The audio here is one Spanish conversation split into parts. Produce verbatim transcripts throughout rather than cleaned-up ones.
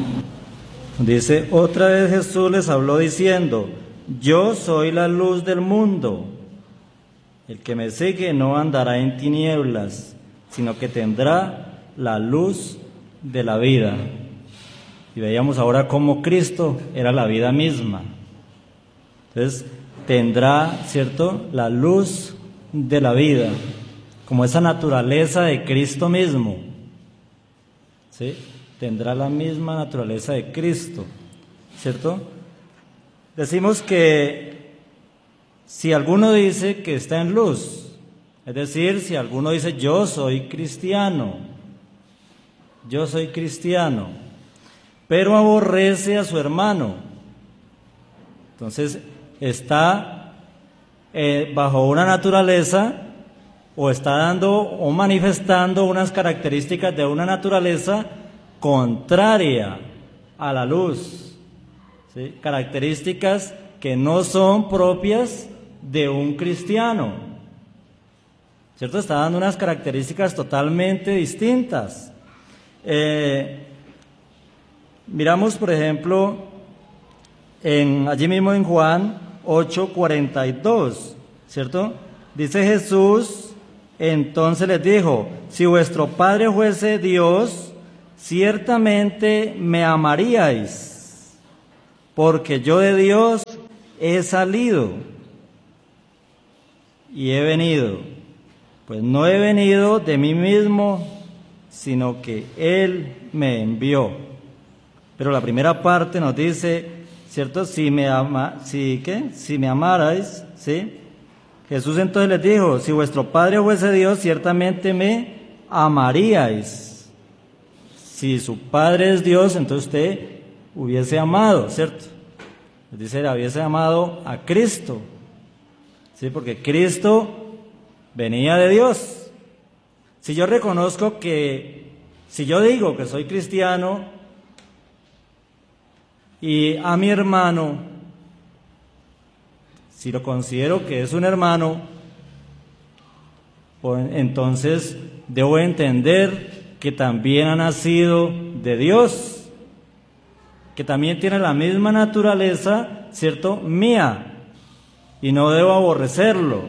Dice, otra vez Jesús les habló diciendo, yo soy la luz del mundo. El que me sigue no andará en tinieblas, sino que tendrá la luz de la vida. Y veíamos ahora cómo Cristo era la vida misma. Entonces, tendrá, ¿cierto?, la luz de la vida, como esa naturaleza de Cristo mismo. ¿Sí? Tendrá la misma naturaleza de Cristo, ¿cierto? Decimos que si alguno dice que está en luz, es decir, si alguno dice yo soy cristiano, yo soy cristiano, pero aborrece a su hermano, entonces está eh, bajo una naturaleza o está dando o manifestando unas características de una naturaleza contraria a la luz, ¿sí? Características que no son propias de un cristiano, ¿cierto? Está dando unas características totalmente distintas. Eh, miramos, por ejemplo, en, allí mismo en Juan ocho cuarenta y dos, ¿cierto? Dice Jesús, entonces les dijo, si vuestro Padre fuese Dios, ciertamente me amaríais, porque yo de Dios he salido y he venido. Pues no he venido de mí mismo, sino que Él me envió. Pero la primera parte nos dice, ¿cierto? Si me ama, si ¿qué? Si me amarais, ¿sí? Jesús entonces les dijo, si vuestro Padre fuese Dios, ciertamente me amaríais. Si su Padre es Dios, entonces usted hubiese amado, ¿cierto? Dice, hubiese amado a Cristo, ¿sí? Porque Cristo venía de Dios. Si yo reconozco que, si yo digo que soy cristiano y a mi hermano, si lo considero que es un hermano, pues entonces debo entender que también ha nacido de Dios, que también tiene la misma naturaleza, ¿cierto?, mía, y no debo aborrecerlo.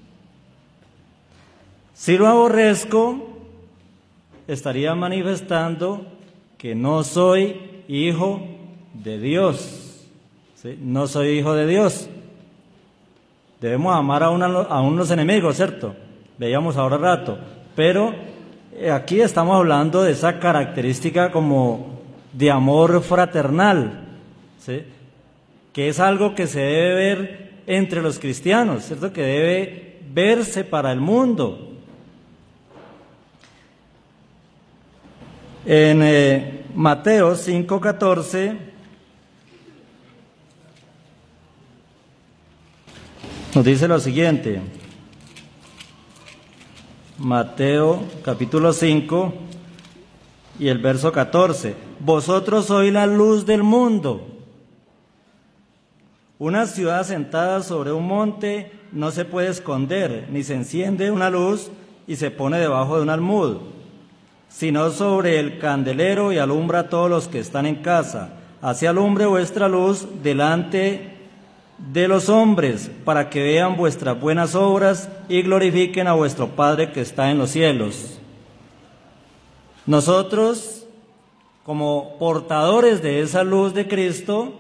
Si lo aborrezco, estaría manifestando que no soy hijo de Dios, ¿sí? No soy hijo de Dios. Debemos amar a, una, a unos enemigos, ¿cierto? Veíamos ahora rato, pero aquí estamos hablando de esa característica como de amor fraternal, ¿sí? Que es algo que se debe ver entre los cristianos, ¿cierto? Que debe verse para el mundo. En eh, Mateo cinco catorce nos dice lo siguiente. Mateo capítulo cinco y el verso catorce. Vosotros sois la luz del mundo. Una ciudad asentada sobre un monte no se puede esconder, ni se enciende una luz y se pone debajo de un almud, sino sobre el candelero y alumbra a todos los que están en casa. Así alumbre vuestra luz delante de los hombres, para que vean vuestras buenas obras y glorifiquen a vuestro Padre que está en los cielos. Nosotros, como portadores de esa luz de Cristo,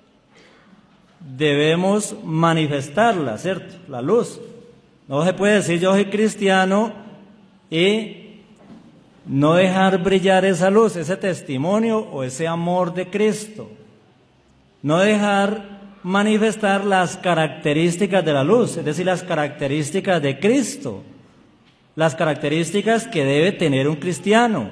debemos manifestarla, ¿cierto? La luz. No se puede decir yo soy cristiano y no dejar brillar esa luz, ese testimonio o ese amor de Cristo. No dejar manifestar las características de la luz, es decir, las características de Cristo, las características que debe tener un cristiano.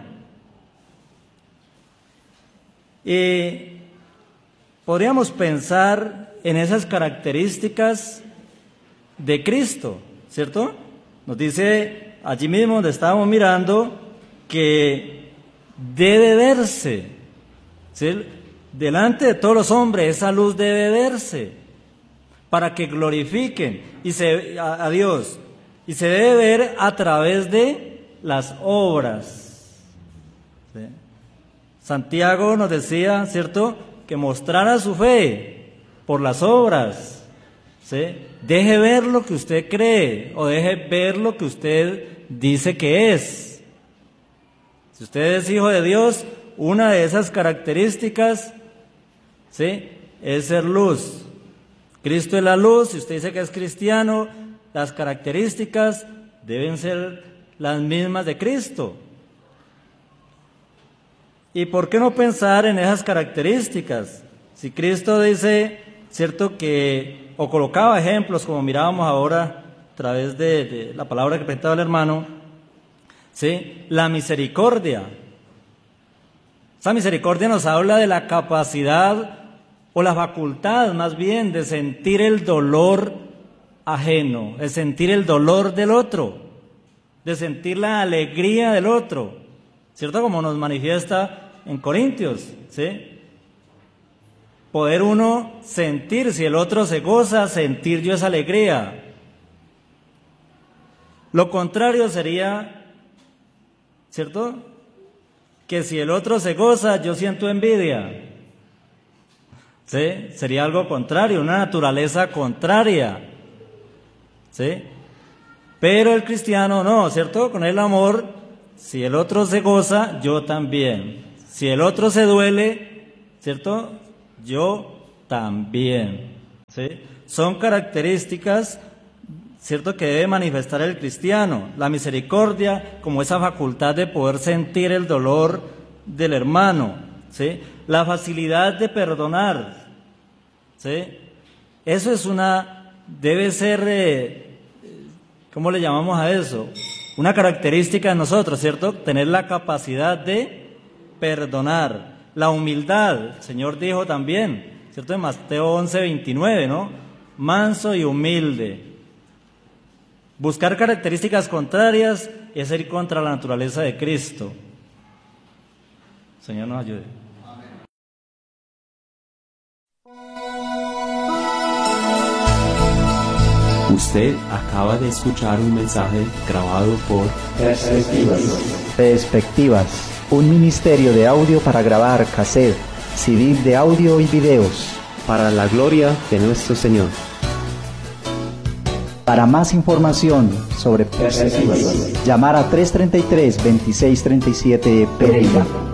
Y podríamos pensar en esas características de Cristo, ¿cierto? Nos dice allí mismo donde estábamos mirando que debe verse, ¿sí? Delante de todos los hombres esa luz debe verse para que glorifiquen y se, a, a Dios, y se debe ver a través de las obras, ¿sí? Santiago nos decía, ¿cierto?, que mostrara su fe por las obras, ¿sí? Deje ver lo que usted cree o deje ver lo que usted dice que es. Si usted es hijo de Dios, una de esas características, ¿sí?, es ser luz. Cristo es la luz. Si usted dice que es cristiano, las características deben ser las mismas de Cristo. ¿Y por qué no pensar en esas características? Si Cristo dice, cierto, que, o colocaba ejemplos, como mirábamos ahora a través de, de la palabra que presentaba el hermano, ¿sí?, la misericordia. Esa misericordia nos habla de la capacidad, o la facultad más bien, de sentir el dolor ajeno, de sentir el dolor del otro, de sentir la alegría del otro, ¿cierto? Como nos manifiesta en Corintios, ¿sí? Poder uno sentir, si el otro se goza, sentir yo esa alegría. Lo contrario sería, ¿cierto?, que si el otro se goza, yo siento envidia, ¿sí? Sería algo contrario, una naturaleza contraria, ¿sí? Pero el cristiano no, ¿cierto? Con el amor, si el otro se goza, yo también. Si el otro se duele, ¿cierto?, yo también, ¿sí? Son características, ¿cierto?, que debe manifestar el cristiano. La misericordia como esa facultad de poder sentir el dolor del hermano, ¿sí? La facilidad de perdonar, ¿sí? Eso es una, debe ser, eh, ¿cómo le llamamos a eso? Una característica de nosotros, ¿cierto? Tener la capacidad de perdonar. La humildad, el Señor dijo también, ¿cierto? En Mateo once, veintinueve, ¿no? Manso y humilde. Buscar características contrarias es ir contra la naturaleza de Cristo. Señor nos ayude. Usted acaba de escuchar un mensaje grabado por Perspectivas. Perspectivas, un ministerio de audio para grabar cassette, C D de audio y videos. para la gloria de nuestro Señor. Para más información sobre Perspectivas, llamar a tres treinta y tres, veintiséis treinta y siete Pereira.